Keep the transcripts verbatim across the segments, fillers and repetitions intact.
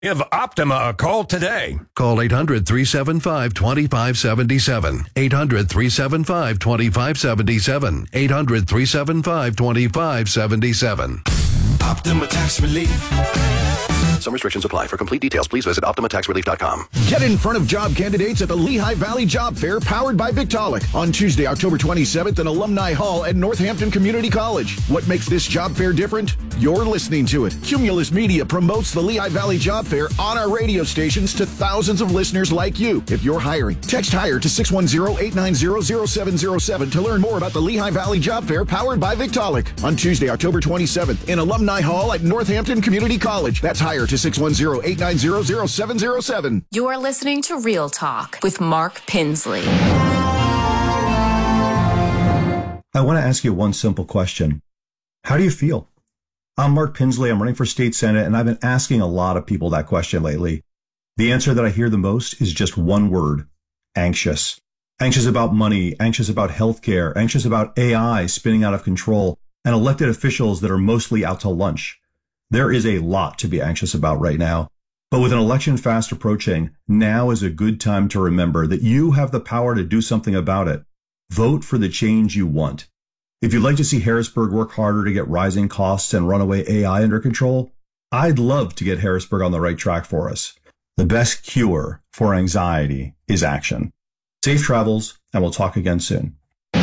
Give Optima a call today. Call eight hundred, three seven five, two five seven seven. eight hundred, three seven five, two five seven seven. eight hundred, three seven five, two five seven seven. Optima Tax Relief. Some restrictions apply. For complete details, please visit Optima Tax Relief dot com. Get in front of job candidates at the Lehigh Valley Job Fair powered by Victaulic on Tuesday, October twenty-seventh in Alumni Hall at Northampton Community College. What makes this job fair different? You're listening to it. Cumulus Media promotes the Lehigh Valley Job Fair on our radio stations to thousands of listeners like you. If you're hiring, text HIRE to six one zero, eight nine zero, zero seven zero seven to learn more about the Lehigh Valley Job Fair powered by Victaulic on Tuesday, October twenty-seventh in Alumni Hall at Northampton Community College. That's HIRE to six one zero, eight nine zero, zero seven zero seven. You're listening to Real Talk with Mark Pinsley. I want to ask you one simple question. How do you feel? I'm Mark Pinsley. I'm running for state senate, and I've been asking a lot of people that question lately. The answer that I hear the most is just one word: anxious. Anxious about money, anxious about healthcare, anxious about A I spinning out of control, and elected officials that are mostly out to lunch. There is a lot to be anxious about right now. But with an election fast approaching, now is a good time to remember that you have the power to do something about it. Vote for the change you want. If you'd like to see Harrisburg work harder to get rising costs and runaway A I under control, I'd love to get Harrisburg on the right track for us. The best cure for anxiety is action. Safe travels, and we'll talk again soon.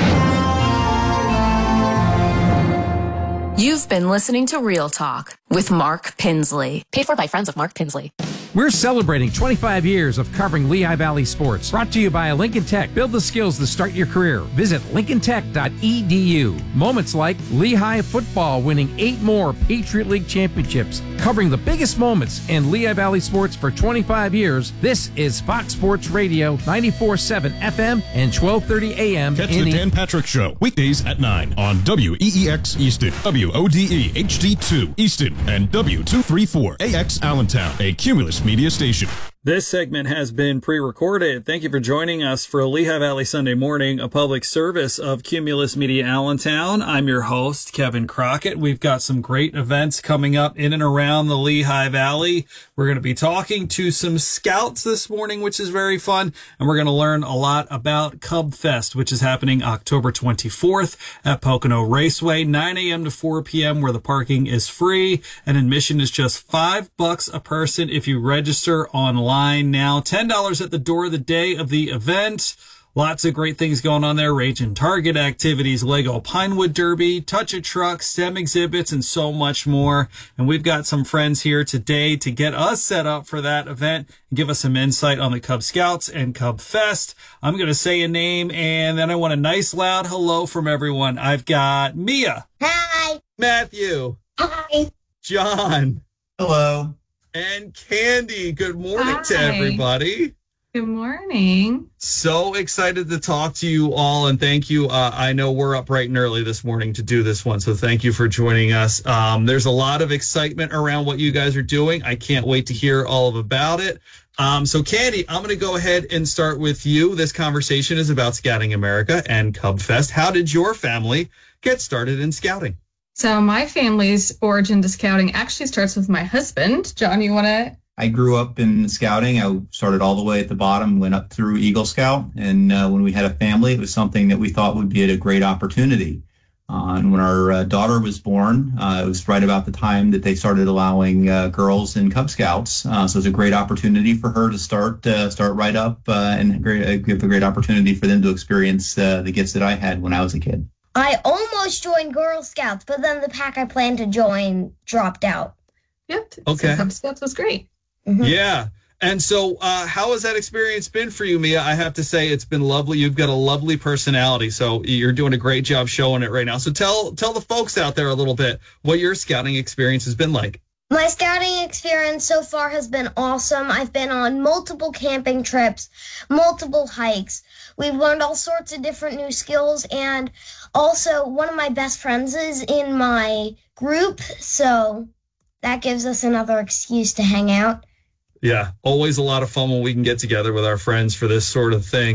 You've been listening to Real Talk with Mark Pinsley. Paid for by friends of Mark Pinsley. We're celebrating twenty-five years of covering Lehigh Valley sports. Brought to you by Lincoln Tech. Build the skills to start your career. Visit lincoln tech dot e d u. Moments like Lehigh football winning eight more Patriot League championships. Covering the biggest moments in Lehigh Valley sports for twenty-five years. This is Fox Sports Radio, ninety-four point seven F M and twelve thirty A M. Catch the Dan Patrick Show weekdays at nine on W E E X Easton, W O D E H D two Easton, and W two thirty-four A X Allentown, a Cumulus Media station. This segment has been pre-recorded. Thank you for joining us for Lehigh Valley Sunday Morning, a public service of Cumulus Media Allentown. I'm your host, Kevin Crockett. We've got some great events coming up in and around the Lehigh Valley. We're going to be talking to some scouts this morning, which is very fun. And we're going to learn a lot about Cub Fest, which is happening October twenty-fourth at Pocono Raceway, nine a m to four p m, where the parking is free and admission is just five bucks a person if you register online now. ten dollars at the door the day of the event. Lots of great things going on there. Raging Target activities, Lego Pinewood Derby, Touch a Truck, STEM exhibits, and so much more. And we've got some friends here today to get us set up for that event and give us some insight on the Cub Scouts and Cub Fest. I'm going to say a name, and then I want a nice loud hello from everyone. I've got Mia. Hi. Matthew. Hi. John. Hello. And Candy. Good morning Hi. to everybody. Good morning. So excited to talk to you all, and thank you. Uh, I know we're up bright and early this morning to do this one, so thank you for joining us. Um, there's a lot of excitement around what you guys are doing. I can't wait to hear all of about it. Um, so, Candy, I'm going to go ahead and start with you. This conversation is about Scouting America and Cub Fest. How did your family get started in scouting? So my family's origin to scouting actually starts with my husband. John, you want to? I grew up in scouting. I started all the way at the bottom, went up through Eagle Scout. And uh, when we had a family, it was something that we thought would be a great opportunity. Uh, and when our uh, daughter was born, uh, it was right about the time that they started allowing uh, girls in Cub Scouts. Uh, so it was a great opportunity for her to start uh, start right up uh, and great, uh, give a great opportunity for them to experience uh, the gifts that I had when I was a kid. I almost joined Girl Scouts, but then the pack I planned to join dropped out. Yep. Okay. So Cub Scouts was great. Mm-hmm. Yeah. And so uh, how has that experience been for you, Mia? I have to say it's been lovely. You've got a lovely personality, so you're doing a great job showing it right now. So tell tell the folks out there a little bit what your scouting experience has been like. My scouting experience so far has been awesome. I've been on multiple camping trips, multiple hikes. We've learned all sorts of different new skills, and also one of my best friends is in my group, so that gives us another excuse to hang out. Yeah, always a lot of fun when we can get together with our friends for this sort of thing.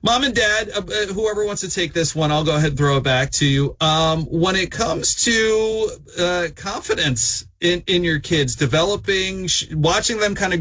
Mom and Dad, uh, whoever wants to take this one, I'll go ahead and throw it back to you. Um, when it comes to uh, confidence in, in your kids, developing, sh- watching them kind of